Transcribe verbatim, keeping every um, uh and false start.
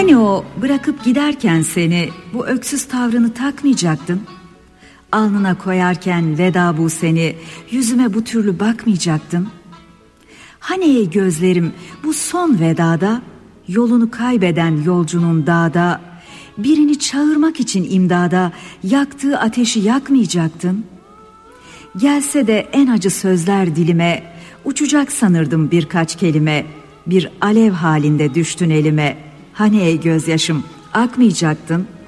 Hani o bırakıp giderken seni bu öksüz tavrını takmayacaktın? Alnına koyarken veda bu seni yüzüme bu türlü bakmayacaktın? Hani ey gözlerim bu son vedada yolunu kaybeden yolcunun dağda birini çağırmak için imdada yaktığı ateşi yakmayacaktın? Gelse de en acı sözler dilime uçacak sanırdım birkaç kelime, bir alev halinde düştün elime. Hani ey gözyaşım akmayacaktın?